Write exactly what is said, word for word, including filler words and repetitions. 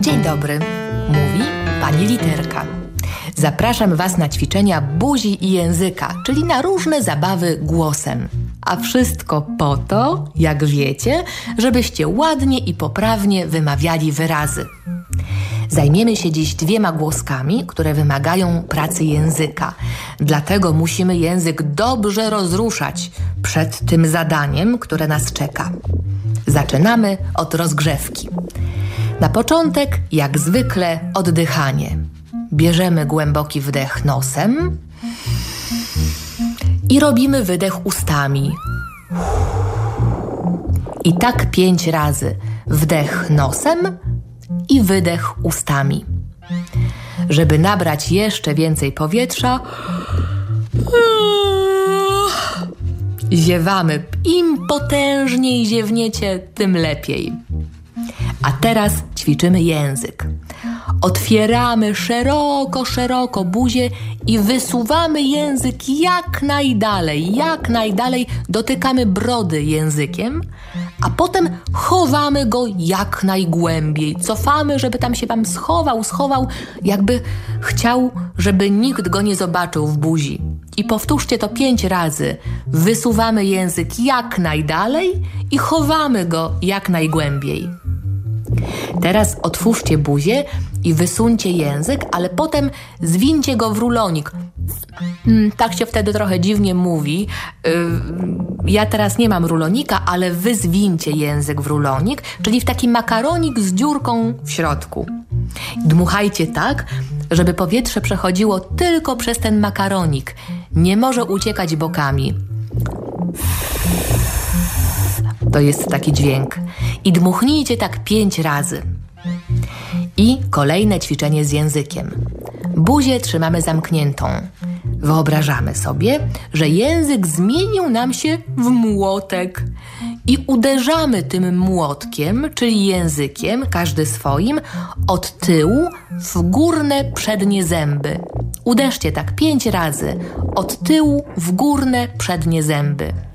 Dzień dobry, mówi pani Literka. Zapraszam was na ćwiczenia buzi i języka, czyli na różne zabawy głosem. A wszystko po to, jak wiecie, żebyście ładnie i poprawnie wymawiali wyrazy. Zajmiemy się dziś dwiema głoskami, które wymagają pracy języka. Dlatego musimy język dobrze rozruszać przed tym zadaniem, które nas czeka. Zaczynamy od rozgrzewki. Na początek, jak zwykle, oddychanie. Bierzemy głęboki wdech nosem i robimy wydech ustami. I tak pięć razy. Wdech nosem i wydech ustami. Żeby nabrać jeszcze więcej powietrza, ziewamy. Im potężniej ziewniecie, tym lepiej. A teraz ćwiczymy język. Otwieramy szeroko, szeroko buzię i wysuwamy język jak najdalej, jak najdalej dotykamy brody językiem, a potem chowamy go jak najgłębiej. Cofamy, żeby tam się wam schował, schował, jakby chciał, żeby nikt go nie zobaczył w buzi. I powtórzcie to pięć razy. Wysuwamy język jak najdalej i chowamy go jak najgłębiej. Teraz otwórzcie buzię i wysuńcie język, ale potem zwincie go w rulonik. Tak się wtedy trochę dziwnie mówi. Ja teraz nie mam rulonika, ale wy zwincie język w rulonik, czyli w taki makaronik z dziurką w środku. Dmuchajcie tak, żeby powietrze przechodziło tylko przez ten makaronik. Nie może uciekać bokami. To jest taki dźwięk. I dmuchnijcie tak pięć razy. I kolejne ćwiczenie z językiem. Buzię trzymamy zamkniętą. Wyobrażamy sobie, że język zmienił nam się w młotek. I uderzamy tym młotkiem, czyli językiem, każdy swoim, od tyłu w górne przednie zęby. Uderzcie tak pięć razy. Od tyłu w górne przednie zęby.